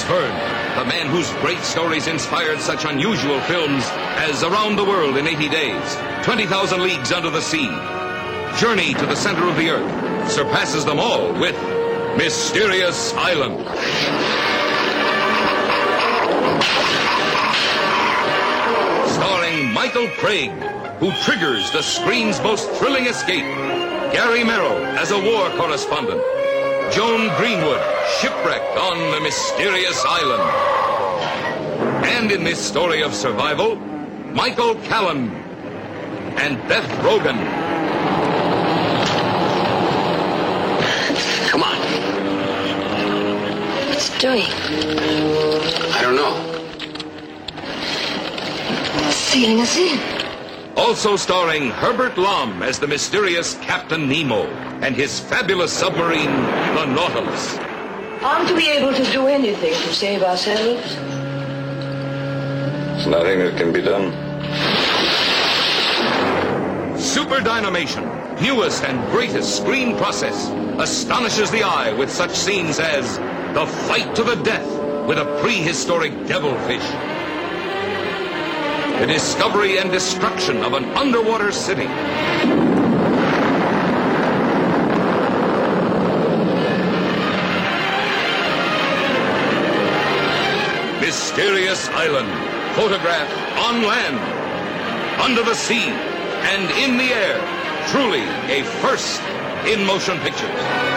Verne, the man whose great stories inspired such unusual films as Around the World in 80 Days, 20,000 Leagues Under the Sea, Journey to the Center of the Earth, surpasses them all with Mysterious Island. Starring Michael Craig, who triggers the screen's most thrilling escape, Gary Merrill as a war correspondent, Joan Greenwood, shipwrecked on the mysterious island. And in this story of survival, Michael Callan and Beth Rogan. Come on. What's it doing? I don't know. It's sealing us in. Also starring Herbert Lom as the mysterious Captain Nemo and his fabulous submarine, the Nautilus. Aren't we able to do anything to save ourselves? There's nothing that can be done. Super Dynamation, newest and greatest screen process, astonishes the eye with such scenes as the fight to the death with a prehistoric devilfish, the discovery and destruction of an underwater city, Mysterious Island, photographed on land, under the sea, and in the air. Truly a first in motion pictures.